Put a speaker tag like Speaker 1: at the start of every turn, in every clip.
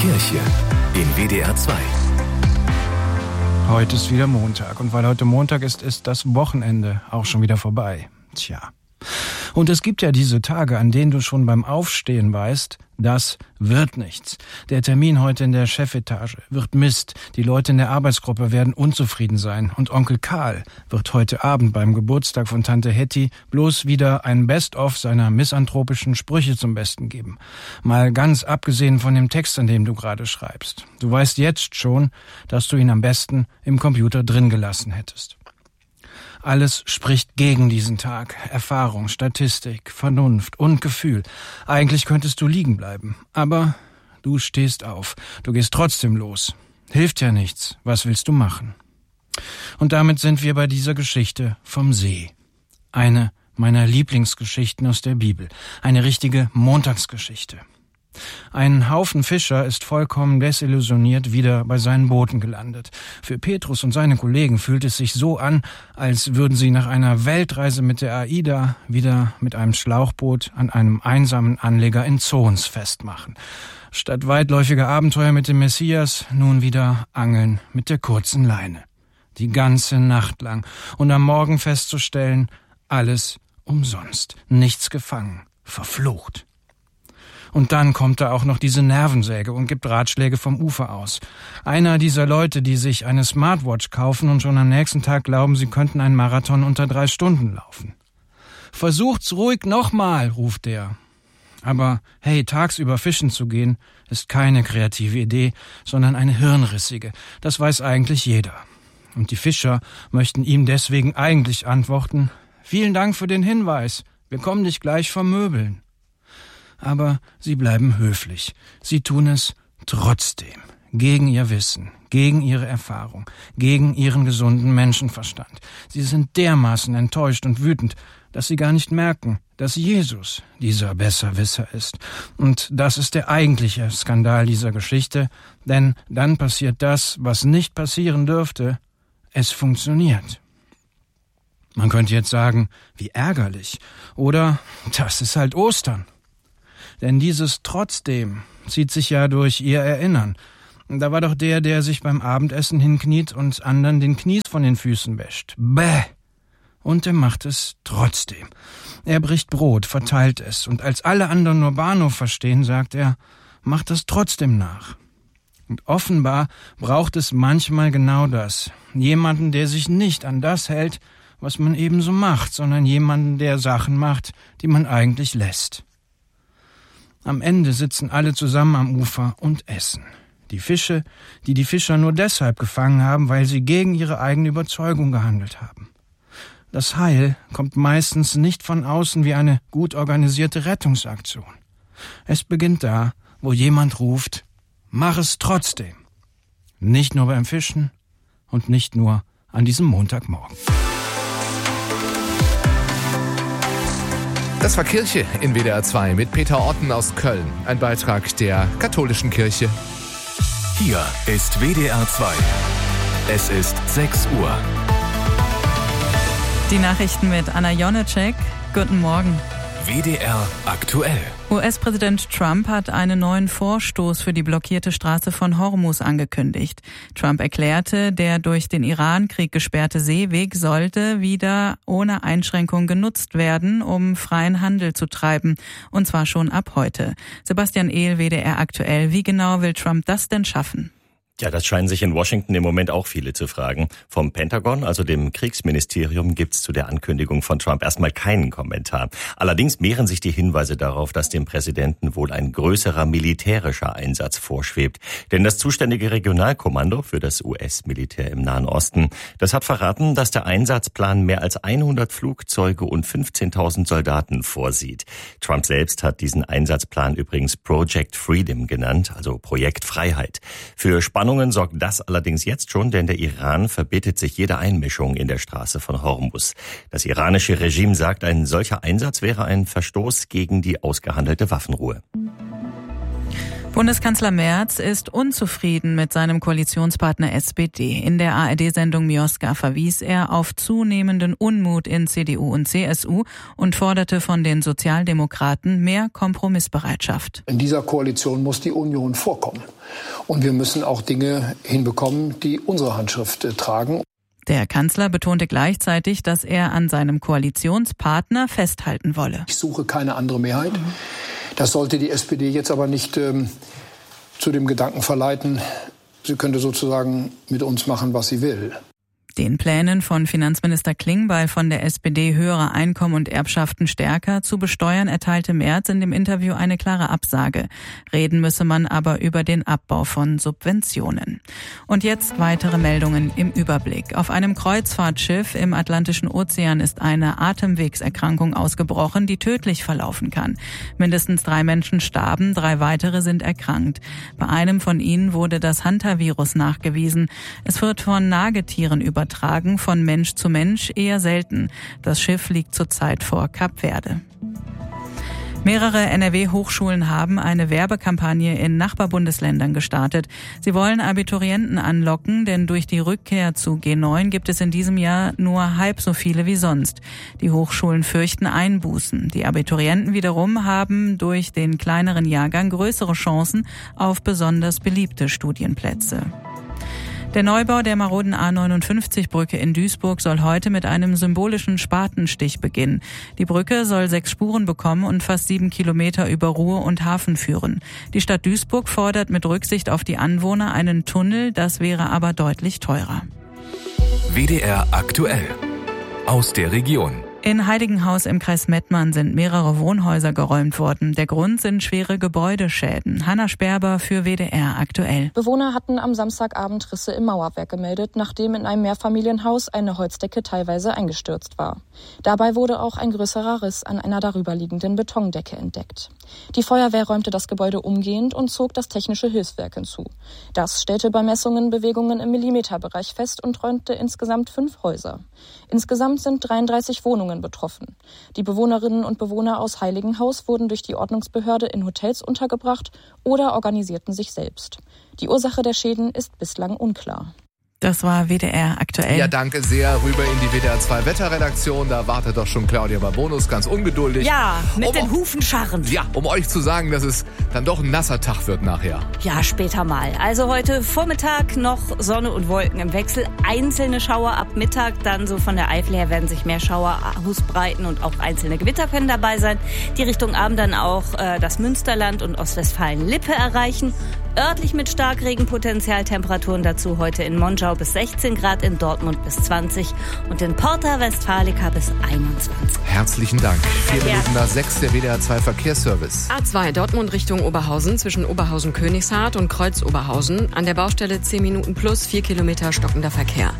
Speaker 1: Kirche in WDR 2.
Speaker 2: Heute ist wieder Montag und weil heute Montag ist das Wochenende auch schon wieder vorbei. Tja. Und es gibt ja diese Tage, an denen du schon beim Aufstehen weißt, das wird nichts. Der Termin heute in der Chefetage wird Mist. Die Leute in der Arbeitsgruppe werden unzufrieden sein. Und Onkel Karl wird heute Abend beim Geburtstag von Tante Hetty bloß wieder ein Best-of seiner misanthropischen Sprüche zum Besten geben. Mal ganz abgesehen von dem Text, an dem du gerade schreibst. Du weißt jetzt schon, dass du ihn am besten im Computer drin gelassen hättest. Alles spricht gegen diesen Tag. Erfahrung, Statistik, Vernunft und Gefühl. Eigentlich könntest du liegen bleiben. Aber du stehst auf. Du gehst trotzdem los. Hilft ja nichts. Was willst du machen? Und damit sind wir bei dieser Geschichte vom See. Eine meiner Lieblingsgeschichten aus der Bibel. Eine richtige Montagsgeschichte. Ein Haufen Fischer ist vollkommen desillusioniert wieder bei seinen Booten gelandet. Für Petrus und seine Kollegen fühlt es sich so an, als würden sie nach einer Weltreise mit der AIDA wieder mit einem Schlauchboot an einem einsamen Anleger in Zons festmachen. Statt weitläufiger Abenteuer mit dem Messias nun wieder Angeln mit der kurzen Leine. Die ganze Nacht lang und am Morgen festzustellen, alles umsonst, nichts gefangen, verflucht. Und dann kommt da auch noch diese Nervensäge und gibt Ratschläge vom Ufer aus. Einer dieser Leute, die sich eine Smartwatch kaufen und schon am nächsten Tag glauben, sie könnten einen Marathon unter 3 Stunden laufen. »Versucht's ruhig nochmal«, ruft er. Aber hey, tagsüber fischen zu gehen, ist keine kreative Idee, sondern eine hirnrissige. Das weiß eigentlich jeder. Und die Fischer möchten ihm deswegen eigentlich antworten, »Vielen Dank für den Hinweis, wir kommen dich gleich vermöbeln.« Aber sie bleiben höflich. Sie tun es trotzdem. Gegen ihr Wissen, gegen ihre Erfahrung, gegen ihren gesunden Menschenverstand. Sie sind dermaßen enttäuscht und wütend, dass sie gar nicht merken, dass Jesus dieser Besserwisser ist. Und das ist der eigentliche Skandal dieser Geschichte, denn dann passiert das, was nicht passieren dürfte. Es funktioniert. Man könnte jetzt sagen, wie ärgerlich. Oder, das ist halt Ostern. Denn dieses Trotzdem zieht sich ja durch ihr Erinnern. Da war doch der sich beim Abendessen hinkniet und anderen den Knies von den Füßen wäscht. Bäh! Und er macht es trotzdem. Er bricht Brot, verteilt es, und als alle anderen nur Bahnhof verstehen, sagt er, macht es trotzdem nach. Und offenbar braucht es manchmal genau das. Jemanden, der sich nicht an das hält, was man ebenso macht, sondern jemanden, der Sachen macht, die man eigentlich lässt. Am Ende sitzen alle zusammen am Ufer und essen. Die Fische, die die Fischer nur deshalb gefangen haben, weil sie gegen ihre eigene Überzeugung gehandelt haben. Das Heil kommt meistens nicht von außen wie eine gut organisierte Rettungsaktion. Es beginnt da, wo jemand ruft, mach es trotzdem. Nicht nur beim Fischen und nicht nur an diesem Montagmorgen.
Speaker 3: Das war Kirche in WDR 2 mit Peter Otten aus Köln. Ein Beitrag der katholischen Kirche.
Speaker 1: Hier ist WDR 2. Es ist 6 Uhr.
Speaker 4: Die Nachrichten mit Anna Jonecek. Guten Morgen.
Speaker 1: WDR aktuell.
Speaker 4: US-Präsident Trump hat einen neuen Vorstoß für die blockierte Straße von Hormuz angekündigt. Trump erklärte, der durch den Iran-Krieg gesperrte Seeweg sollte wieder ohne Einschränkung genutzt werden, um freien Handel zu treiben. Und zwar schon ab heute. Sebastian Ehl, WDR aktuell. Wie genau will Trump das denn schaffen?
Speaker 5: Ja, das scheinen sich in Washington im Moment auch viele zu fragen. Vom Pentagon, also dem Kriegsministerium, gibt's zu der Ankündigung von Trump erstmal keinen Kommentar. Allerdings mehren sich die Hinweise darauf, dass dem Präsidenten wohl ein größerer militärischer Einsatz vorschwebt. Denn das zuständige Regionalkommando für das US-Militär im Nahen Osten, das hat verraten, dass der Einsatzplan mehr als 100 Flugzeuge und 15.000 Soldaten vorsieht. Trump selbst hat diesen Einsatzplan übrigens Project Freedom genannt, also Projekt Freiheit. Für Spannungen sorgt das allerdings jetzt schon, denn der Iran verbietet sich jede Einmischung in der Straße von Hormuz. Das iranische Regime sagt, ein solcher Einsatz wäre ein Verstoß gegen die ausgehandelte Waffenruhe.
Speaker 4: Bundeskanzler Merz ist unzufrieden mit seinem Koalitionspartner SPD. In der ARD-Sendung Mioska verwies er auf zunehmenden Unmut in CDU und CSU und forderte von den Sozialdemokraten mehr Kompromissbereitschaft.
Speaker 6: In dieser Koalition muss die Union vorkommen. Und wir müssen auch Dinge hinbekommen, die unsere Handschrift tragen.
Speaker 4: Der Kanzler betonte gleichzeitig, dass er an seinem Koalitionspartner festhalten wolle.
Speaker 6: Ich suche keine andere Mehrheit. Das sollte die SPD jetzt aber nicht zu dem Gedanken verleiten, sie könnte sozusagen mit uns machen, was sie will.
Speaker 4: Den Plänen von Finanzminister Klingbeil von der SPD, höhere Einkommen und Erbschaften stärker zu besteuern, erteilte Merz in dem Interview eine klare Absage. Reden müsse man aber über den Abbau von Subventionen. Und jetzt weitere Meldungen im Überblick. Auf einem Kreuzfahrtschiff im Atlantischen Ozean ist eine Atemwegserkrankung ausgebrochen, die tödlich verlaufen kann. Mindestens 3 Menschen starben, 3 weitere sind erkrankt. Bei einem von ihnen wurde das Hantavirus nachgewiesen. Es wird von Nagetieren übertragen, von Mensch zu Mensch eher selten. Das Schiff liegt zurzeit vor Kap Verde. Mehrere NRW-Hochschulen haben eine Werbekampagne in Nachbarbundesländern gestartet. Sie wollen Abiturienten anlocken, denn durch die Rückkehr zu G9 gibt es in diesem Jahr nur halb so viele wie sonst. Die Hochschulen fürchten Einbußen. Die Abiturienten wiederum haben durch den kleineren Jahrgang größere Chancen auf besonders beliebte Studienplätze. Der Neubau der maroden A59-Brücke in Duisburg soll heute mit einem symbolischen Spatenstich beginnen. Die Brücke soll 6 Spuren bekommen und fast 7 Kilometer über Ruhr und Hafen führen. Die Stadt Duisburg fordert mit Rücksicht auf die Anwohner einen Tunnel, das wäre aber deutlich teurer.
Speaker 1: WDR aktuell. Aus der Region.
Speaker 4: In Heiligenhaus im Kreis Mettmann sind mehrere Wohnhäuser geräumt worden. Der Grund sind schwere Gebäudeschäden. Hanna Sperber für WDR aktuell.
Speaker 7: Bewohner hatten am Samstagabend Risse im Mauerwerk gemeldet, nachdem in einem Mehrfamilienhaus eine Holzdecke teilweise eingestürzt war. Dabei wurde auch ein größerer Riss an einer darüberliegenden Betondecke entdeckt. Die Feuerwehr räumte das Gebäude umgehend und zog das technische Hilfswerk hinzu. Das stellte bei Messungen Bewegungen im Millimeterbereich fest und räumte insgesamt 5 Häuser. Insgesamt sind 33 Wohnungen betroffen. Die Bewohnerinnen und Bewohner aus Heiligenhaus wurden durch die Ordnungsbehörde in Hotels untergebracht oder organisierten sich selbst. Die Ursache der Schäden ist bislang unklar.
Speaker 4: Das war WDR aktuell.
Speaker 3: Ja, danke sehr. Rüber in die WDR 2 Wetterredaktion. Da wartet doch schon Claudia Babonus ganz ungeduldig.
Speaker 8: Ja, mit den Hufen scharrend.
Speaker 3: Ja, um euch zu sagen, dass es dann doch ein nasser Tag wird nachher.
Speaker 8: Ja, später mal. Also heute Vormittag noch Sonne und Wolken im Wechsel. Einzelne Schauer ab Mittag. Dann so von der Eifel her werden sich mehr Schauer ausbreiten und auch einzelne Gewitter können dabei sein. Die Richtung Abend dann auch das Münsterland und Ostwestfalen-Lippe erreichen. Örtlich mit Starkregenpotenzial, Temperaturen dazu heute in Monschau bis 16 Grad, in Dortmund bis 20 und in Porta Westfalica bis 21.
Speaker 3: Herzlichen Dank. 4 Minuten nach 6 der WDR 2 Verkehrsservice.
Speaker 9: A2 Dortmund Richtung Oberhausen zwischen Oberhausen-Königshardt und Kreuz-Oberhausen. An der Baustelle 10 Minuten plus 4 Kilometer stockender Verkehr.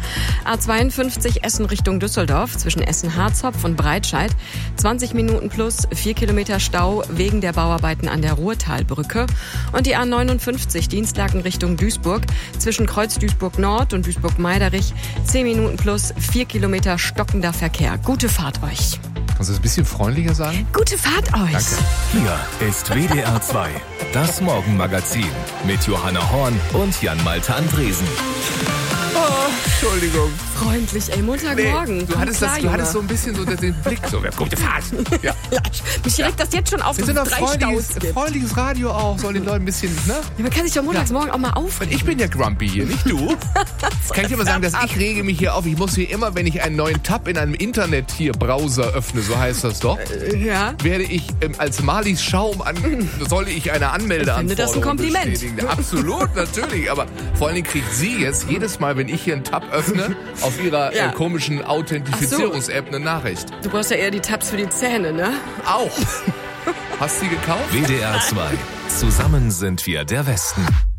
Speaker 9: A52 Essen Richtung Düsseldorf zwischen Essen-Harzopf und Breitscheid. 20 Minuten plus 4 Kilometer Stau wegen der Bauarbeiten an der Ruhrtalbrücke. Und die A59 Dienstlaken Richtung Duisburg zwischen Kreuz Duisburg Nord und Duisburg-Meiderich 10 Minuten plus 4 Kilometer stockender Verkehr. Gute Fahrt euch.
Speaker 3: Kannst du das ein bisschen freundlicher sagen?
Speaker 9: Gute Fahrt euch.
Speaker 3: Danke.
Speaker 1: Hier ist WDR 2, das Morgenmagazin mit Johanna Horn und Jan-Malte Andresen.
Speaker 3: Oh, Entschuldigung.
Speaker 9: Freundlich, ey, Montagmorgen.
Speaker 3: Nee, du hattest so ein bisschen so den Blick, so, wer kommt Fahrt? Ja.
Speaker 9: Mich regt das jetzt schon auf,
Speaker 3: wir sind doch freundliches Radio auch, soll den Leuten ein bisschen, ne?
Speaker 9: Ja, man kann sich doch montagsmorgen auch mal aufregen.
Speaker 3: Ich bin ja grumpy hier, nicht du. Kann ich dir mal sagen, dass ich rege mich hier auf. Ich muss hier immer, wenn ich einen neuen Tab in einem Internet hier Browser öffne, so heißt das doch, werde ich als Marlies Schaum soll ich eine Anmeldeanforderung
Speaker 9: bestätigen. Das ein Kompliment.
Speaker 3: Bestätigen. Absolut, natürlich. Aber vor allen Dingen kriegt sie jetzt jedes Mal, wenn ich hier einen Tab öffne, auf ihrer komischen Authentifizierungs-App eine Nachricht.
Speaker 9: Du brauchst ja eher die Tabs für die Zähne, ne?
Speaker 3: Auch. Hast du sie gekauft?
Speaker 1: WDR 2. Zusammen sind wir der Westen.